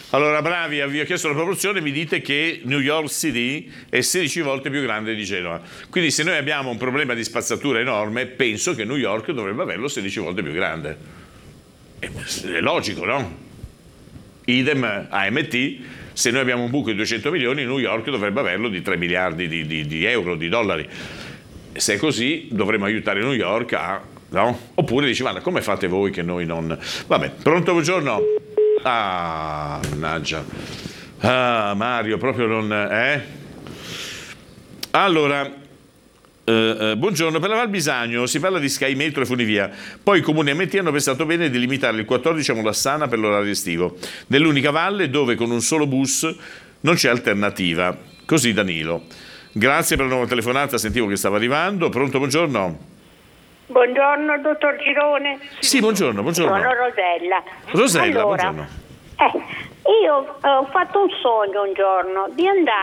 Allora, bravi, vi ho chiesto la proporzione, mi dite che New York City è 16 volte più grande di Genova. Quindi se noi abbiamo un problema di spazzatura enorme, penso che New York dovrebbe averlo 16 volte più grande. È logico, no? Idem AMT, se noi abbiamo un buco di 200 milioni, New York dovrebbe averlo di 3 miliardi di euro, di dollari. Se è così, dovremmo aiutare New York a... no? Oppure dici, guarda, come fate voi che noi non... Vabbè, pronto, buongiorno? Ah, mannaggia. Ah, Mario, proprio non... Allora, buongiorno, per la Val Bisagno si parla di Sky Metro e funivia. Poi i comuni AMT hanno pensato bene di limitare il 14 a Molassana per l'orario estivo, nell'unica valle dove con un solo bus non c'è alternativa. Così Danilo. Grazie per la nuova telefonata, sentivo che stava arrivando. Pronto, buongiorno? Buongiorno, dottor Girone. Sì, buongiorno. Sono Rosella. Rosella, allora, buongiorno. Io ho fatto un sogno un giorno di andare